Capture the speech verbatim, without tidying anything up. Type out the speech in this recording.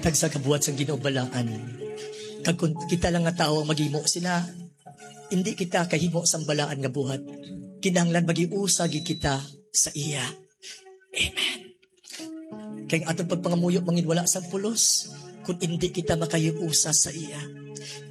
Hintag sa kabuhat sa ginaubalaan. Kag kung kita lang nga tao ang maghimo sila, hindi kita kahimo sa balaan nga buhat. Kinahanglan magiusag kita sa iya. Amen. Kaya atong pagpangamuyo mangin wala sa pulos kung hindi kita makayuusa sa iya.